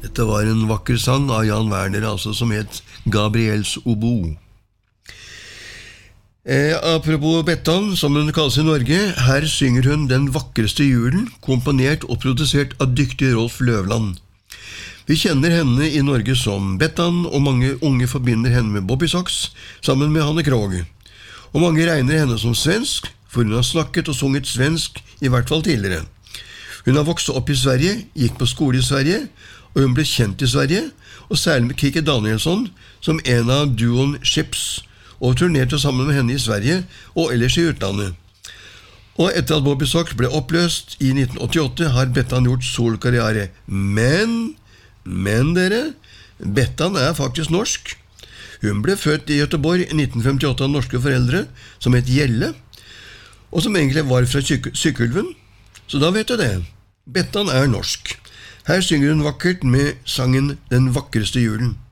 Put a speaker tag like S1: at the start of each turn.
S1: Dette var en vakker sang av Jan Werner, altså, som het Gabriels obo. Apropos Bettan, som hun kalles i Norge, her synger hun Den vakreste julen, komponert og produsert av dyktige Rolf Løvland. Vi kjenner henne i Norge som Bettan, og mange unge forbinder henne med Bobby Sox, sammen med Hanne Krogh. Og mange regner henne som svensk, for hun har snakket og sunget svensk, i hvert fall tidligere. Hun har vokst opp i Sverige, gikk på skole i Sverige, og hun ble kjent i Sverige, og særlig med Kikki Danielsson, som en av duoen Chips, og turnerte sammen med henne i Sverige og ellers i utlandet. Og etter at Bobby Sox ble oppløst i 1988, har Bettan gjort solkarriere. Men dere, Bettan er faktisk norsk. Hun ble født i Göteborg i 1958 av norske foreldre, som het Gjelle, og som egentlig var fra Sykkylven. Så da vet du det. Bettan er norsk. Her synger hun vakkert med sangen Den vakreste julen.